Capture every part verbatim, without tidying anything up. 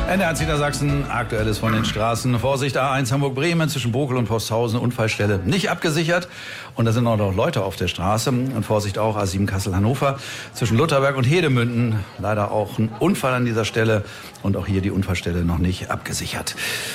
N D R Niedersachsen, Aktuelles von den Straßen. Vorsicht, A eins Hamburg-Bremen zwischen Bokel und Posthausen, Unfallstelle nicht abgesichert. Und da sind auch noch Leute auf der Straße. Und Vorsicht auch, A sieben Kassel-Hannover zwischen Lutherberg und Hedemünden. Leider auch ein Unfall an dieser Stelle. Und auch hier die Unfallstelle noch nicht abgesichert.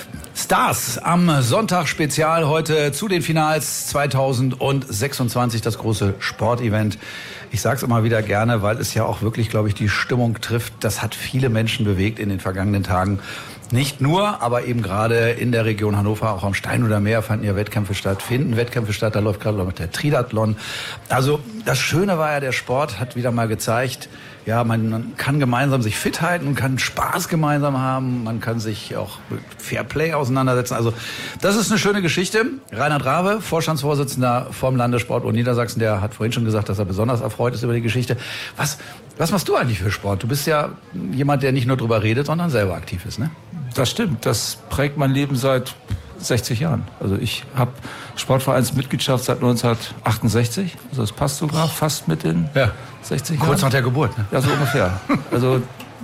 Stars am Sonntag Spezial heute zu den Finals zweitausendsechsundzwanzig, das große Sportevent. Ich sage es immer wieder gerne, weil es ja auch wirklich, glaube ich, die Stimmung trifft. Das hat viele Menschen bewegt in den vergangenen Tagen. Nicht nur, aber eben gerade in der Region Hannover, auch am Steinuder Meer fanden ja Wettkämpfe statt, finden Wettkämpfe statt. Da läuft gerade noch der Triathlon. Also das Schöne war ja, der Sport hat wieder mal gezeigt, ja, man kann gemeinsam sich fit halten, kann Spaß gemeinsam haben, man kann sich auch mit Fairplay auseinandersetzen. Also das ist eine schöne Geschichte. Reinhard Rabe, Vorstandsvorsitzender vom Landessportbund Niedersachsen, der hat vorhin schon gesagt, dass er besonders erfreut ist über die Geschichte. Was, was machst du eigentlich für Sport? Du bist ja jemand, der nicht nur drüber redet, sondern selber aktiv ist, ne? Das stimmt. Das prägt mein Leben seit sechzig Jahren. Also ich habe Sportvereinsmitgliedschaft seit neunzehnhundertachtundsechzig. Also das passt sogar fast mit in ja. sechzig Jahren. Kurz nach der Geburt, ne? Ja, so ungefähr. Also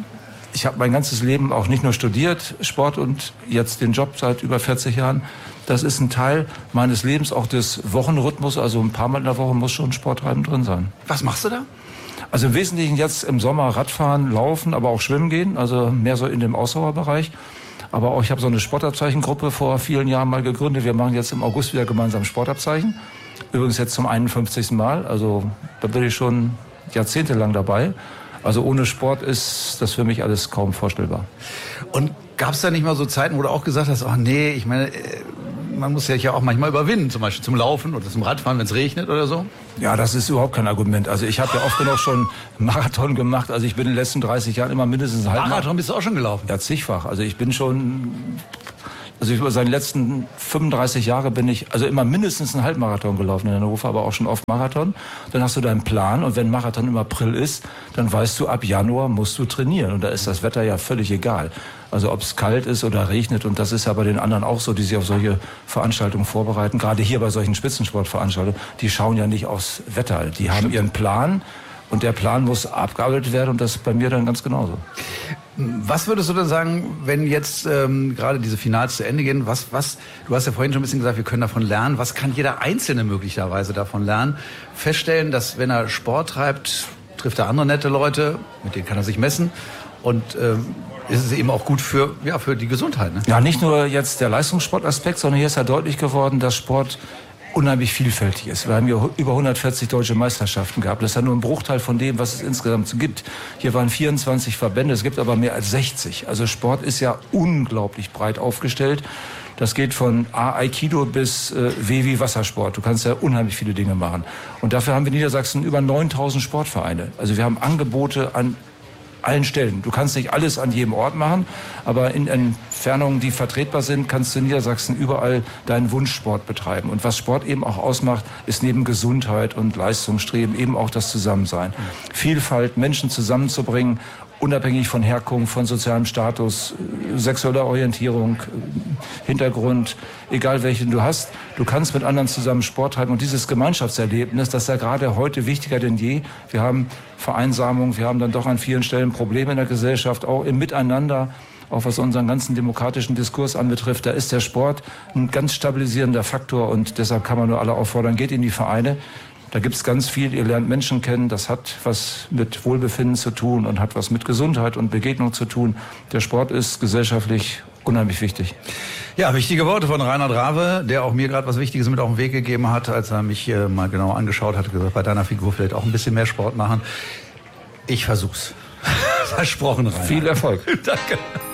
ich habe mein ganzes Leben auch nicht nur studiert, Sport, und jetzt den Job seit über vierzig Jahren. Das ist ein Teil meines Lebens, auch des Wochenrhythmus. Also ein paar Mal in der Woche muss schon Sporttreiben drin sein. Was machst du da? Also im Wesentlichen jetzt im Sommer Radfahren, Laufen, aber auch Schwimmen gehen. Also mehr so in dem Ausdauerbereich. Aber auch, ich habe so eine Sportabzeichengruppe vor vielen Jahren mal gegründet. Wir machen jetzt im August wieder gemeinsam Sportabzeichen. Übrigens jetzt zum einundfünfzigsten Mal. Also da bin ich schon jahrzehntelang dabei. Also ohne Sport ist das für mich alles kaum vorstellbar. Und gab es da nicht mal so Zeiten, wo du auch gesagt hast, ach nee, ich meine, man muss sich ja auch manchmal überwinden, zum Beispiel zum Laufen oder zum Radfahren, wenn es regnet oder so? Ja, das ist überhaupt kein Argument. Also ich habe ja oft genug schon Marathon gemacht. Also ich bin in den letzten dreißig Jahren immer mindestens ein Halbmarathon. Marathon bist du auch schon gelaufen? Ja, zigfach. Also ich bin schon... Also über seine letzten fünfunddreißig Jahre bin ich also immer mindestens einen Halbmarathon gelaufen in Hannover, aber auch schon oft Marathon. Dann hast du deinen Plan, und wenn Marathon im April ist, dann weißt du, ab Januar musst du trainieren. Und da ist das Wetter ja völlig egal. Also ob es kalt ist oder regnet, und das ist ja bei den anderen auch so, die sich auf solche Veranstaltungen vorbereiten. Gerade hier bei solchen Spitzensportveranstaltungen, die schauen ja nicht aufs Wetter. Die haben ihren Plan. Und der Plan muss abgearbeitet werden, und das ist bei mir dann ganz genauso. Was würdest du denn sagen, wenn jetzt ähm, gerade diese Finals zu Ende gehen? Was, was? Du hast ja vorhin schon ein bisschen gesagt, wir können davon lernen. Was kann jeder Einzelne möglicherweise davon lernen? Feststellen, dass wenn er Sport treibt, trifft er andere nette Leute, mit denen kann er sich messen. Und ähm, ist es eben auch gut für, ja, für die Gesundheit, ne? Ja, nicht nur jetzt der Leistungssportaspekt, sondern hier ist ja deutlich geworden, dass Sport unheimlich vielfältig ist. Wir haben hier über hundertvierzig deutsche Meisterschaften gehabt. Das ist ja nur ein Bruchteil von dem, was es insgesamt so gibt. Hier waren vierundzwanzig Verbände, es gibt aber mehr als sechzig. Also Sport ist ja unglaublich breit aufgestellt. Das geht von Aikido bis äh, W wie Wassersport. Du kannst ja unheimlich viele Dinge machen. Und dafür haben wir in Niedersachsen über neuntausend Sportvereine. Also wir haben Angebote an allen Stellen. Du kannst nicht alles an jedem Ort machen, aber in Entfernungen, die vertretbar sind, kannst du in Niedersachsen überall deinen Wunschsport betreiben. Und was Sport eben auch ausmacht, ist neben Gesundheit und Leistungsstreben eben auch das Zusammensein. Mhm. Vielfalt, Menschen zusammenzubringen, unabhängig von Herkunft, von sozialem Status, sexueller Orientierung, Hintergrund, egal welchen du hast. Du kannst mit anderen zusammen Sport treiben, und dieses Gemeinschaftserlebnis, das ist ja gerade heute wichtiger denn je. Wir haben Vereinsamung, wir haben dann doch an vielen Stellen Probleme in der Gesellschaft, auch im Miteinander, auch was unseren ganzen demokratischen Diskurs anbetrifft. Da ist der Sport ein ganz stabilisierender Faktor, und deshalb kann man nur alle auffordern, geht in die Vereine. Da gibt's ganz viel, ihr lernt Menschen kennen, das hat was mit Wohlbefinden zu tun und hat was mit Gesundheit und Begegnung zu tun. Der Sport ist gesellschaftlich unheimlich wichtig. Ja, wichtige Worte von Reinhard Rabe, der auch mir gerade was Wichtiges mit auf den Weg gegeben hat, als er mich äh, mal genau angeschaut hat, gesagt, bei deiner Figur vielleicht auch ein bisschen mehr Sport machen. Ich versuch's. Versprochen, Reinhard. Viel Erfolg. Danke.